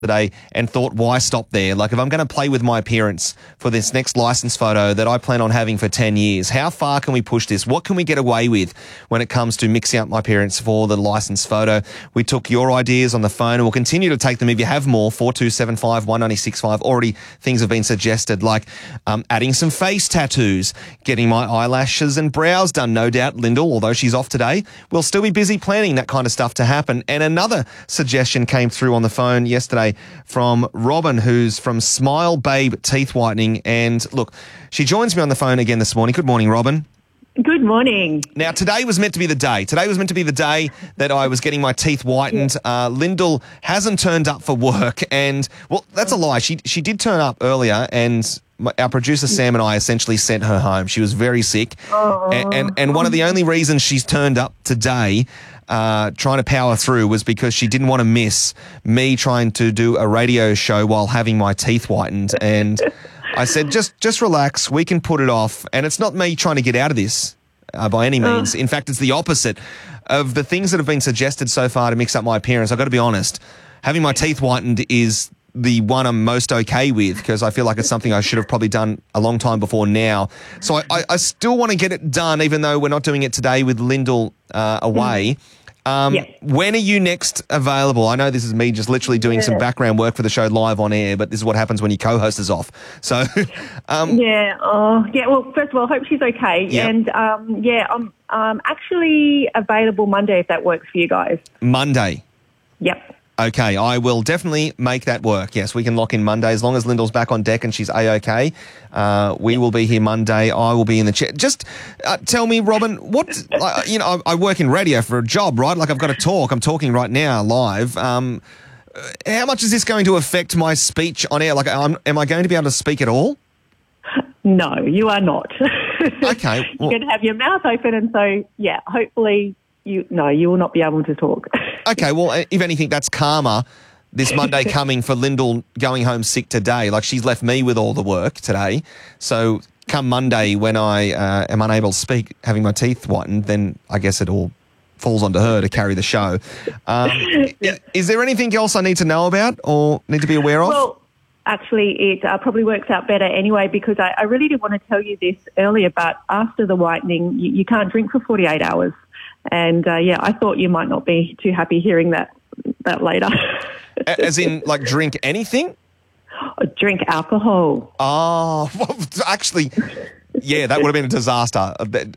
today and thought, why stop there? Like, if I'm going to play with my appearance for this next license photo that I plan on having for 10 years, how far can we push this? What can we get away with when it comes to mixing up my appearance for the license photo? We took your ideas on the phone and we'll continue to take them if you have more. 4275 1965. Already things have been suggested, like adding some face tattoos, getting my eyelashes and brows done. No doubt Lyndall, although she's off today, will still be busy planning that kind of stuff to happen. And another suggestion came through on the phone yesterday from Robin, who's from Smile Babe Teeth Whitening. And look, she joins me on the phone again this morning. Good morning, Robin. Good morning. Now, today was meant to be the day. Today was meant to be the day that I was getting my teeth whitened. Lyndall hasn't turned up for work. And, well, that's a lie. She did turn up earlier, and our producer Sam and I essentially sent her home. She was very sick. And one of the only reasons she's turned up today trying to power through was because she didn't want to miss me trying to do a radio show while having my teeth whitened. And I said, just relax. We can put it off. And it's not me trying to get out of this by any means. In fact, it's the opposite of the things that have been suggested so far to mix up my appearance. I've got to be honest. Having my teeth whitened is the one I'm most okay with, because I feel like it's something I should have probably done a long time before now. So I still want to get it done, even though we're not doing it today with Lyndall away. When are you next available? I know this is me just literally doing some background work for the show live on air, but this is what happens when your co-host is off. So, well, first of all, I hope she's okay. Yep. And, I'm actually available Monday if that works for you guys. Monday? Yep. Okay, I will definitely make that work. Yes, we can lock in Monday as long as Lyndall's back on deck and she's A-OK. We will be here Monday. I will be in the chair. Just tell me, Robin, I work in radio for a job, right? Like, I've got to talk. I'm talking right now live. How much is this going to affect my speech on air? Like, am I going to be able to speak at all? No, you are not. Okay. You're going to have your mouth open, and so, hopefully you will not be able to talk. Okay, well, if anything, that's karma this Monday coming for Lyndall going home sick today. Like, she's left me with all the work today. So come Monday when I am unable to speak, having my teeth whitened, then I guess it all falls onto her to carry the show. Is there anything else I need to know about or need to be aware of? Well, actually, it probably works out better anyway, because I really did want to tell you this earlier, but after the whitening, you can't drink for 48 hours. And, I thought you might not be too happy hearing that later. As in, like, drink anything? Drink alcohol. Oh, well, actually, yeah, that would have been a disaster.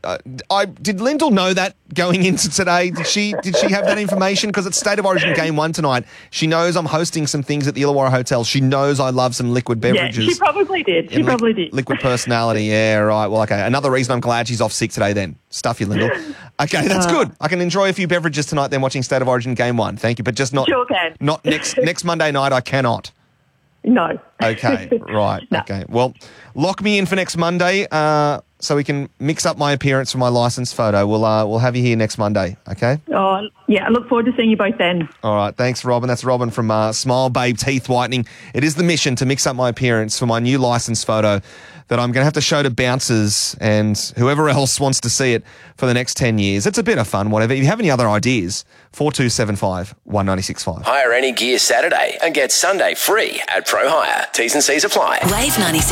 Did Lyndall know that going into today? Did she have that information? Because it's State of Origin Game 1 tonight. She knows I'm hosting some things at the Illawarra Hotel. She knows I love some liquid beverages. Yeah, she probably did. She probably did. Liquid personality, yeah, right. Well, okay. Another reason I'm glad she's off sick today then. Stuff you, Lyndall. Okay, that's good. I can enjoy a few beverages tonight then watching State of Origin Game 1. Thank you. But just not, sure can. Not next Monday night, I cannot. No. Okay, right. No. Okay. Well, lock me in for next Monday so we can mix up my appearance for my license photo. We'll have you here next Monday, okay? Oh, yeah, I look forward to seeing you both then. All right, thanks, Robin. That's Robin from Smile Babe Teeth Whitening. It is the mission to mix up my appearance for my new license photo that I'm going to have to show to bouncers and whoever else wants to see it for the next 10 years. It's a bit of fun, whatever. If you have any other ideas, 4275 1965. Hire any gear Saturday and get Sunday free at Pro Hire. T's and C's apply. Wave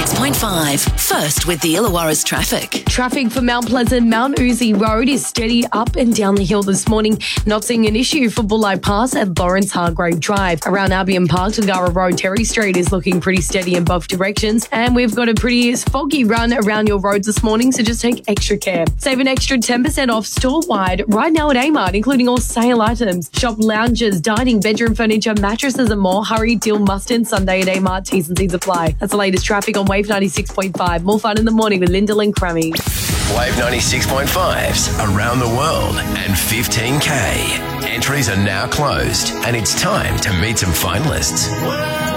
96.5. First with the Illawarra's traffic. Traffic for Mount Pleasant, Mount Uzi Road is steady up and down the hill this morning. Not seeing an issue for Bulleye Pass at Lawrence Hargrave Drive. Around Albion Park to Gara Road, Terry Street is looking pretty steady in both directions. And we've got a pretty foggy run around your roads this morning, so just take extra care. Save an extra 10% off store-wide right now at Amart, including all sale items. Shop lounges, dining, bedroom furniture, mattresses and more. Hurry, deal must end Sunday at Amart. T's and C's apply. That's the latest traffic on Wave 96.5. More fun in the morning with Lyndall and Crummy. Wave 96.5's Around the World and 15K. Entries are now closed and it's time to meet some finalists.